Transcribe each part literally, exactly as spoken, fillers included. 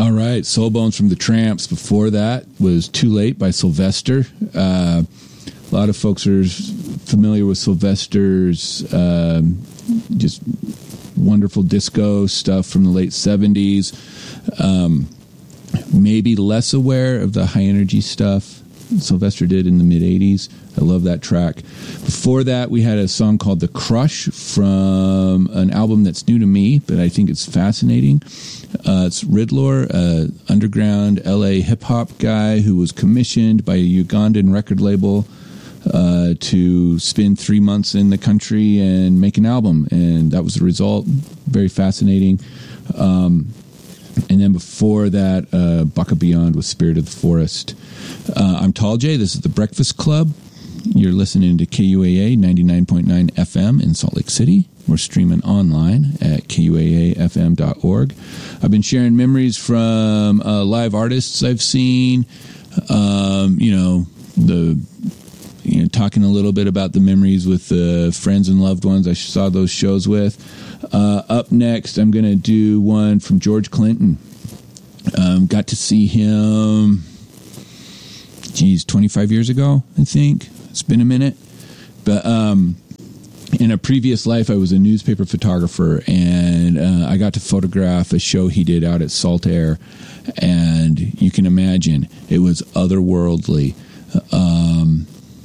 All right, Soul Bones from the Tramps. Before that was Too Late by Sylvester. Uh, a lot of folks are familiar with Sylvester's um, just wonderful disco stuff from the late seventies. Um, maybe less aware of the high energy stuff Sylvester did in the mid eighties. I love that track. Before that, we had a song called The Crush from an album that's new to me, but I think it's fascinating. Uh, it's Riddler, an underground L A hip-hop guy who was commissioned by a Ugandan record label uh, to spend three months in the country and make an album, and that was the result. Very fascinating. Um, and then before that, uh, Baka Beyond with Spirit of the Forest. Uh, I'm Tall J. This is The Breakfast Club. You're listening to K U A A ninety-nine point nine F M in Salt Lake City. We're streaming online at K U A A F M dot org. I've been sharing memories from uh, live artists I've seen. Um, you know, the you know, talking a little bit about the memories with the uh, friends and loved ones I saw those shows with. Uh, up next, I'm going to do one from George Clinton. Um, got to see him, geez, twenty-five years ago, I think. It's been a minute. But um, in a previous life, I was a newspaper photographer, and uh, I got to photograph a show he did out at Salt Air. And you can imagine, it was otherworldly. Um,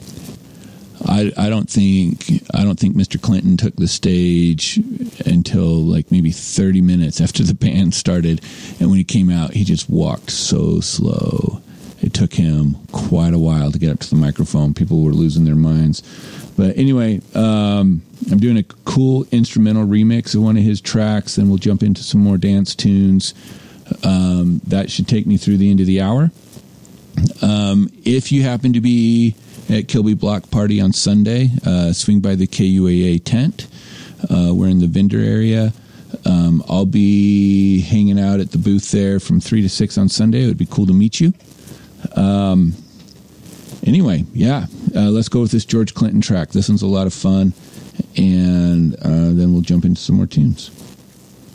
I, I don't think I don't think Mister Clinton took the stage until like maybe thirty minutes after the band started, and when he came out, he just walked so slow. It took him quite a while to get up to the microphone. People were losing their minds. But anyway, um, I'm doing a cool instrumental remix of one of his tracks, and we'll jump into some more dance tunes. Um, that should take me through the end of the hour. Um, if you happen to be at Kilby Block Party on Sunday, uh, swing by the K U A A tent. Uh, we're in the vendor area. Um, I'll be hanging out at the booth there from three to six on Sunday. It would be cool to meet you. Um, anyway, yeah, uh, let's go with this George Clinton track. This one's a lot of fun, and uh, then we'll jump into some more tunes.